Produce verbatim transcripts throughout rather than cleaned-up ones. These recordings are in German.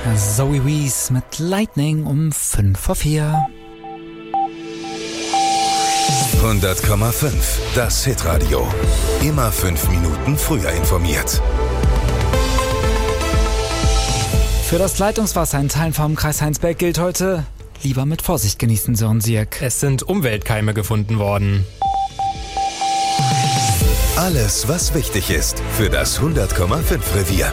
Zoe Wees mit Lightning um fünf vor vier. hundert Komma fünf, das Hitradio. Immer fünf Minuten früher informiert. Für das Leitungswasser in Teilen vom Kreis Heinsberg gilt heute: lieber mit Vorsicht genießen, Sören Sierk. Es sind Umweltkeime gefunden worden. Alles, was wichtig ist für das hundert Komma fünf Revier.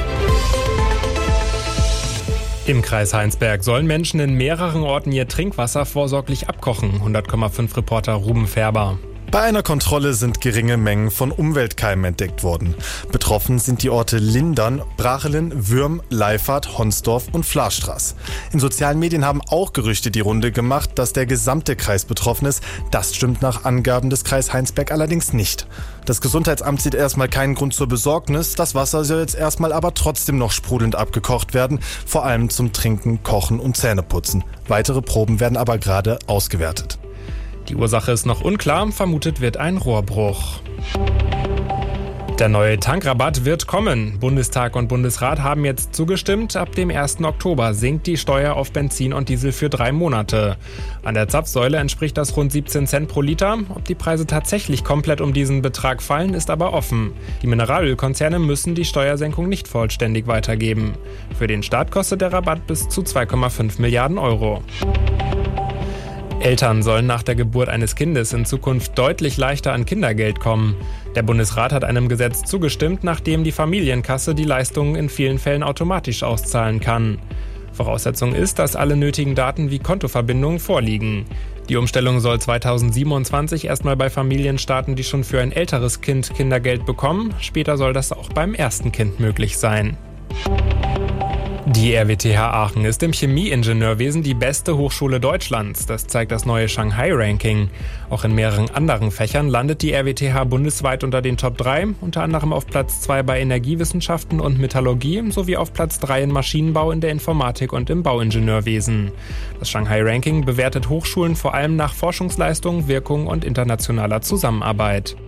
Im Kreis Heinsberg sollen Menschen in mehreren Orten ihr Trinkwasser vorsorglich abkochen. hundert Komma fünf Reporter Ruben Färber. Bei einer Kontrolle sind geringe Mengen von Umweltkeimen entdeckt worden. Betroffen sind die Orte Lindern, Brachelen, Würm, Leifert, Honsdorf und Flachstraß. In sozialen Medien haben auch Gerüchte die Runde gemacht, dass der gesamte Kreis betroffen ist. Das stimmt nach Angaben des Kreis Heinsberg allerdings nicht. Das Gesundheitsamt sieht erstmal keinen Grund zur Besorgnis. Das Wasser soll jetzt erstmal aber trotzdem noch sprudelnd abgekocht werden, vor allem zum Trinken, Kochen und Zähneputzen. Weitere Proben werden aber gerade ausgewertet. Die Ursache ist noch unklar, vermutet wird ein Rohrbruch. Der neue Tankrabatt wird kommen. Bundestag und Bundesrat haben jetzt zugestimmt. Ab dem ersten Oktober sinkt die Steuer auf Benzin und Diesel für drei Monate. An der Zapfsäule entspricht das rund siebzehn Cent pro Liter. Ob die Preise tatsächlich komplett um diesen Betrag fallen, ist aber offen. Die Mineralölkonzerne müssen die Steuersenkung nicht vollständig weitergeben. Für den Staat kostet der Rabatt bis zu zwei Komma fünf Milliarden Euro. Eltern sollen nach der Geburt eines Kindes in Zukunft deutlich leichter an Kindergeld kommen. Der Bundesrat hat einem Gesetz zugestimmt, nachdem die Familienkasse die Leistungen in vielen Fällen automatisch auszahlen kann. Voraussetzung ist, dass alle nötigen Daten wie Kontoverbindungen vorliegen. Die Umstellung soll zweitausendsiebenundzwanzig erstmal bei Familien starten, die schon für ein älteres Kind Kindergeld bekommen. Später soll das auch beim ersten Kind möglich sein. Die R W T H Aachen ist im Chemieingenieurwesen die beste Hochschule Deutschlands. Das zeigt das neue Shanghai-Ranking. Auch in mehreren anderen Fächern landet die R W T H bundesweit unter den Top drei, unter anderem auf Platz zwei bei Energiewissenschaften und Metallurgie sowie auf Platz drei in Maschinenbau, in der Informatik und im Bauingenieurwesen. Das Shanghai-Ranking bewertet Hochschulen vor allem nach Forschungsleistung, Wirkung und internationaler Zusammenarbeit.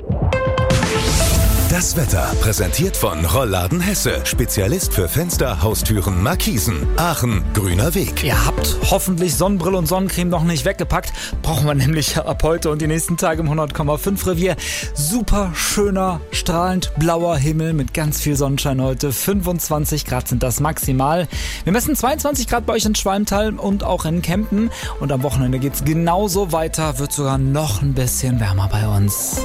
Das Wetter präsentiert von Rollladen Hesse. Spezialist für Fenster, Haustüren, Markisen. Aachen, grüner Weg. Ihr habt hoffentlich Sonnenbrille und Sonnencreme noch nicht weggepackt. Brauchen wir nämlich ab heute und die nächsten Tage im hundert Komma fünf Revier. Super schöner, strahlend blauer Himmel mit ganz viel Sonnenschein heute. fünfundzwanzig Grad sind das maximal. Wir messen zweiundzwanzig Grad bei euch in Schwalmtal und auch in Kempen. Und am Wochenende geht's genauso weiter. Wird sogar noch ein bisschen wärmer bei uns.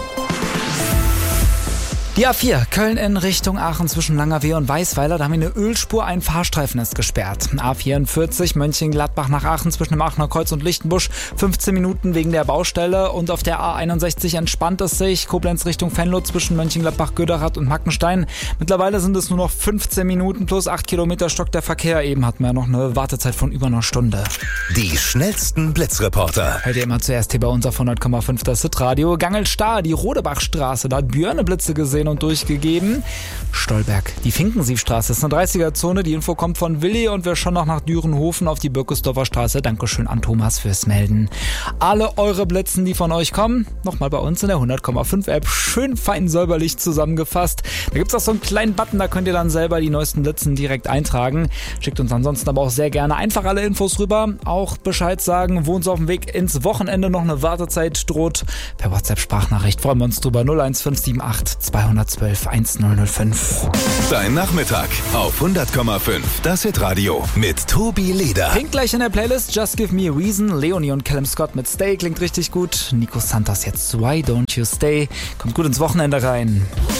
Die A vier, Köln in Richtung Aachen zwischen Langerwehe und Weißweiler, da haben wir eine Ölspur, ein Fahrstreifen ist gesperrt. A vierundvierzig, Mönchengladbach nach Aachen zwischen dem Aachener Kreuz und Lichtenbusch, fünfzehn Minuten wegen der Baustelle. Und auf der A einundsechzig entspannt es sich, Koblenz Richtung Venlo zwischen Mönchengladbach, Göderath und Mackenstein. Mittlerweile sind es nur noch fünfzehn Minuten plus acht Kilometer stockt der Verkehr. Eben hatten wir ja noch eine Wartezeit von über einer Stunde. Die schnellsten Blitzreporter. Hört ihr immer zuerst hier bei uns auf hundert Komma fünf das Hitradio. Gangelstar, die Rodebachstraße, da hat Björne Blitze gesehen und durchgegeben. Stolberg, die Finkensiefstraße ist eine dreißiger-Zone. Die Info kommt von Willi und wir schauen noch nach Dürenhofen auf die Birkesdorfer Straße. Dankeschön an Thomas fürs Melden. Alle eure Blitzen, die von euch kommen, nochmal bei uns in der hundert Komma fünf App schön fein säuberlich zusammengefasst. Da gibt es auch so einen kleinen Button, da könnt ihr dann selber die neuesten Blitzen direkt eintragen. Schickt uns ansonsten aber auch sehr gerne einfach alle Infos rüber. Auch Bescheid sagen, wo uns auf dem Weg ins Wochenende noch eine Wartezeit droht. Per WhatsApp-Sprachnachricht freuen wir uns drüber. null eins fünf sieben acht zweihundertzwölf eintausendsfünf. Dein Nachmittag auf hundert Komma fünf, das Hitradio mit Tobi Leder. Pink gleich in der Playlist Just Give Me a Reason. Leonie und Callum Scott mit Stay klingt richtig gut. Nico Santos jetzt Why Don't You Stay. Kommt gut ins Wochenende rein.